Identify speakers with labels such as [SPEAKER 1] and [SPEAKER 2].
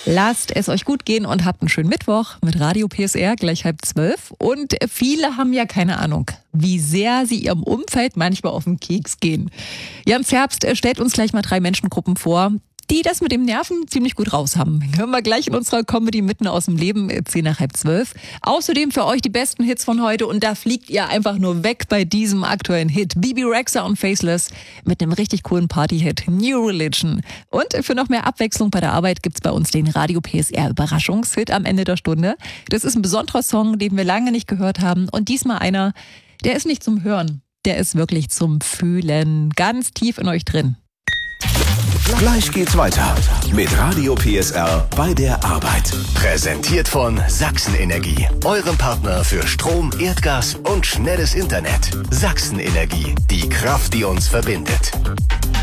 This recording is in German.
[SPEAKER 1] Lasst es euch gut gehen und habt einen schönen Mittwoch mit Radio PSR, gleich 11:30. Und viele haben ja keine Ahnung, wie sehr sie ihrem Umfeld manchmal auf den Keks gehen. Jans Herbst stellt uns gleich mal 3 Menschengruppen vor, die das mit dem Nerven ziemlich gut raus haben. Hören wir gleich in unserer Comedy mitten aus dem Leben, 11:10. Außerdem für euch die besten Hits von heute und da fliegt ihr einfach nur weg bei diesem aktuellen Hit. Bebe Rexha und Faceless mit einem richtig coolen Party-Hit, New Religion. Und für noch mehr Abwechslung bei der Arbeit gibt's bei uns den Radio PSR Überraschungshit am Ende der Stunde. Das ist ein besonderer Song, den wir lange nicht gehört haben und diesmal einer, der ist nicht zum Hören, der ist wirklich zum Fühlen, ganz tief in euch drin.
[SPEAKER 2] Gleich geht's weiter mit Radio PSR bei der Arbeit.
[SPEAKER 3] Präsentiert von Sachsen-Energie, eurem Partner für Strom, Erdgas und schnelles Internet. Sachsen-Energie, die Kraft, die uns verbindet.